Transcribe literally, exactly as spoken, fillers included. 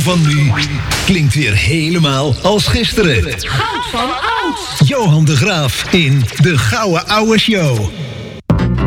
van nu klinkt weer helemaal als gisteren. Goud van oud. Johan de Graaf in de Gouden Ouwe Show.